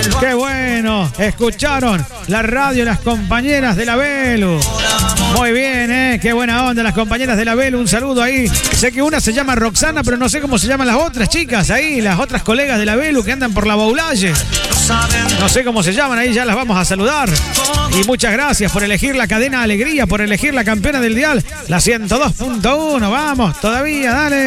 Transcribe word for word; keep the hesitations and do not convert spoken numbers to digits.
Qué bueno, escucharon la radio las compañeras de la Belu. Muy bien, ¿eh? Qué buena onda las compañeras de la Belu. Un saludo ahí. Sé que una se llama Roxana, pero no sé cómo se llaman las otras chicas ahí, las otras colegas de la Belu que andan por la Baulalle. No sé cómo se llaman, ahí ya las vamos a saludar. Y muchas gracias por elegir la cadena Alegría, por elegir la campeona del dial, la ciento dos punto uno. Vamos, todavía, dale.